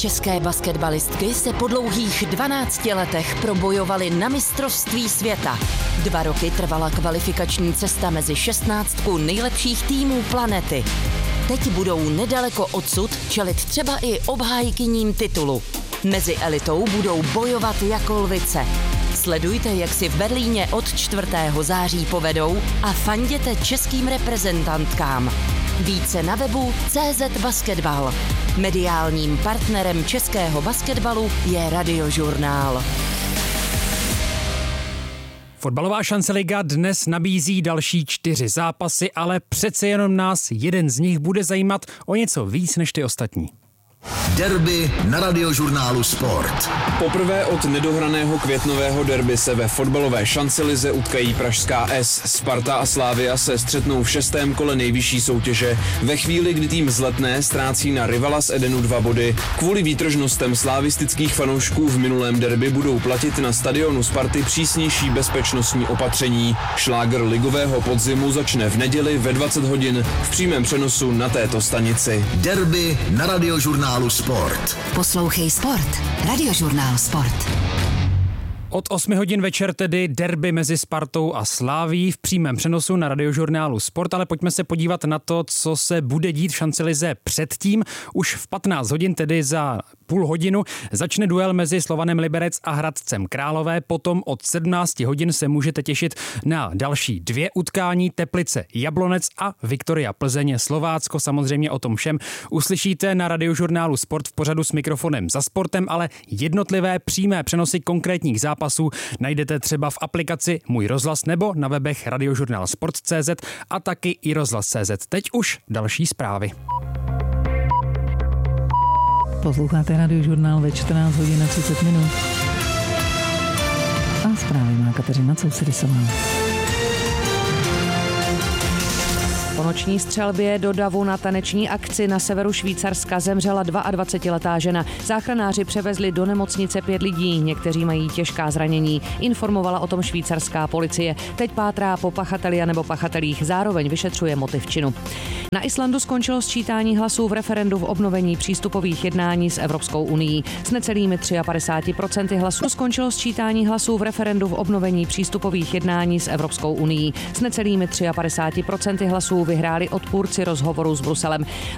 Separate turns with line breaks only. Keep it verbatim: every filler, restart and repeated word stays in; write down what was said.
České basketbalistky se po dlouhých dvanácti letech probojovaly na mistrovství světa. Dva roky trvala kvalifikační cesta mezi šestnáctku nejlepších týmů planety. Teď budou nedaleko odsud čelit třeba i obhájkyním titulu. Mezi elitou budou bojovat jako lvice. Sledujte, jak si v Berlíně od čtvrtého září povedou a fanděte českým reprezentantkám. Více na webu C Z Basketball. Mediálním partnerem českého basketbalu je Radiožurnál.
Fotbalová šanceliga dnes nabízí další čtyři zápasy, ale přece jenom nás jeden z nich bude zajímat o něco víc než ty ostatní.
Derby na Radiožurnálu Sport.
Poprvé od nedohraného květnového derby se ve fotbalové šancelize utkají pražská S. Sparta a Slavia se střetnou v šestém kole nejvyšší soutěže. Ve chvíli, kdy tým z Letné ztrácí na rivala z Edenu dva body, kvůli výtržnostem slavistických fanoušků v minulém derby budou platit na stadionu Sparty přísnější bezpečnostní opatření. Šlágr ligového podzimu začne v neděli ve dvacet hodin v přímém přenosu na této stanici.
Derby na Radiožurnálu Sport.
Poslouchej Sport. Radiožurnál Sport.
Od osmi hodin večer tedy derby mezi Spartou a Slavií v přímém přenosu na Radiožurnálu Sport, ale pojďme se podívat na to, co se bude dít v šancelize předtím. Už v patnáct hodin, tedy za půl hodinu, začne duel mezi Slovanem Liberec a Hradcem Králové. Potom od sedmnácti hodin se můžete těšit na další dvě utkání: Teplice Jablonec a Viktoria Plzeň Slovácko. Samozřejmě o tom všem uslyšíte na Radiožurnálu Sport v pořadu S mikrofonem za sportem, ale jednotlivé přímé přenosy konkrétních zápasů najdete třeba v aplikaci Můj rozhlas nebo na webech radiožurnál sport tečka cé zet a taky i rozhlas tečka cé zet. Teď už další zprávy.
Posloucháte Radiožurnál ve čtrnáct hodin a třicet minut. A zprávy má Kateřina Cousedisová.
Po noční střelbě do davu na taneční akci na severu Švýcarska zemřela dvaadvacetiletá žena. Záchranáři převezli do nemocnice pět lidí, někteří mají těžká zranění. Informovala o tom švýcarská policie. Teď pátrá po pachateli a nebo pachatelích, zároveň vyšetřuje motiv činu. Na Islandu skončilo sčítání hlasů v referendu v obnovení přístupových jednání s Evropskou unií. S necelými padesát tři procent hlasů skončilo sčítání hlasů v referendu v obnovení přístupových jednání s Evropskou unií. S necelými padesát tři procent hlasů vyhráli odpůrci rozhovoru s Bruselem.